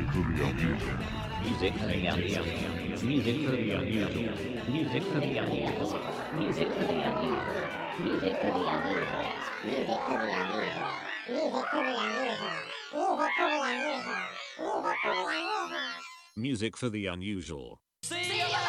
for the unusual. Music for the unusual. Music for the unusual. Music for the unusual. Music for the unusual. Music for the unusual. Music for the unusual. Music for the unusual. Music for the unusual. Music for the unusual. Music for the unusual.